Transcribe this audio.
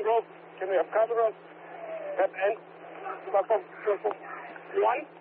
rope? Can we have cover rope? Tap N. Buckle, circle. 1.